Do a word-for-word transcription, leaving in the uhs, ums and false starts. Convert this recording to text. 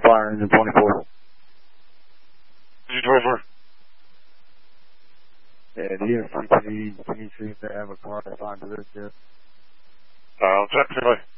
fire engine twenty-four. Engine twenty-four. Yeah, the unit C P, can you see if they have a car assigned to this yet? Uh, I'll check anyway.